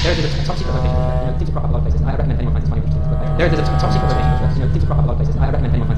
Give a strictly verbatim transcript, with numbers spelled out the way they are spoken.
There is a top secret location. You know, things will crop up a lot of places. I recommend anyone finds this funny or interesting to look later. There is a top secret location. You know, things will crop up a lot of places. I recommend anyone finds